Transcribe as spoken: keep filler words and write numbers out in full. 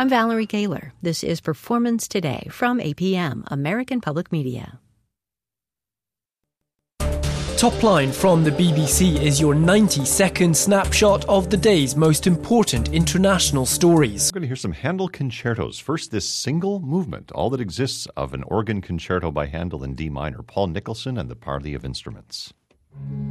I'm Valerie Gaylor. This is Performance Today from A P M, American Public Media. Top Line from the B B C is your ninety-second snapshot of the day's most important international stories. We're going to hear some Handel concertos. First, this single movement, all that exists of an organ concerto by Handel in D minor, Paul Nicholson and the Parley of Instruments.